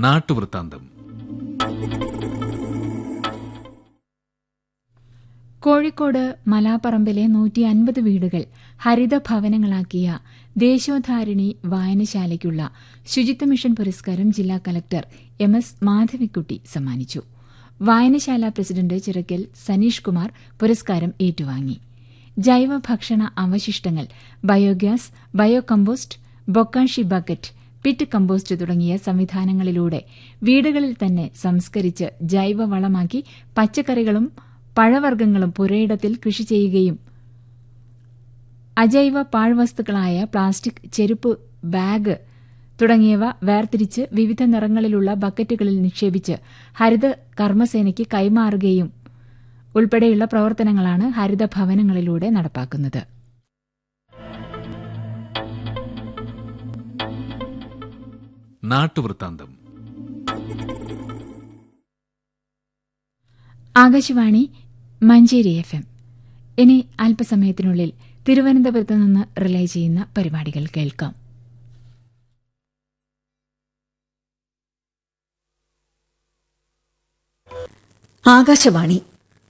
നാട്ടുവൃത്താന്തം. കോഴിക്കോട് മലാപ്പറമ്പിലെ 150 വീടുകൾ ഹരിതഭവനങ്ങളാക്കിയ ദേശോദ്ധാരിണി വായനശാലയ്ക്കുള്ള ശുചിത്വ മിഷൻ പുരസ്കാരം ജില്ലാ കലക്ടർ MS മാധവിക്കുട്ടി സമ്മാനിച്ചു. വായനശാല പ്രസിഡന്റ് ചിറക്കൽ സനീഷ് കുമാർ പുരസ്കാരം ഏറ്റുവാങ്ങി. ജൈവ ഭക്ഷണ അവശിഷ്ടങ്ങൾ, biogas, bio compost, bokashi bucket, pit compost തുടങ്ങിയ സംവിധാനങ്ങളിലൂടെ വീടുകളിൽ തന്നെ സംസ്കരിച്ച് ജൈവവളമാക്കി പച്ചക്കറികളും പഴവർഗ്ഗങ്ങളും പുരയിടത്തിൽ കൃഷി ചെയ്യുകയും അജൈവ പാഴ്വസ്തുക്കളായ പ്ലാസ്റ്റിക്, ചെരുപ്പ്, ബാഗ് തുടങ്ങിയവ വേർതിരിച്ച് വിവിധ നിറങ്ങളിലുള്ള ബക്കറ്റുകളിൽ നിക്ഷേപിച്ച് ഹരിത കർമ്മസേനയ്ക്ക് കൈമാറുകയും ഉൾപ്പെടെയുള്ള പ്രവർത്തനങ്ങളാണ് ഹരിതഭവനങ്ങളിലൂടെ നടപ്പാക്കുന്നത്. നാട്ടുവൃത്താന്തം. ആകാശവാണി മഞ്ചേരി FM. ഇനി അല്പസമയത്തിനുള്ളിൽ തിരുവനന്തപുരത്ത് നിന്ന് റിലേ ചെയ്യുന്ന പരിപാടികൾ കേൾക്കാം. ആകാശവാണി